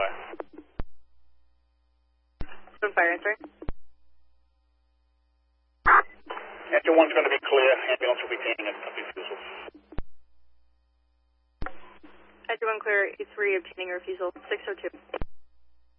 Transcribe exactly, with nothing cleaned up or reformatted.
fire. Open fire, answer. Engine one's going to be clear. Ambulance will be taking a refusal. Engine one clear, E three obtaining refusal, six oh two.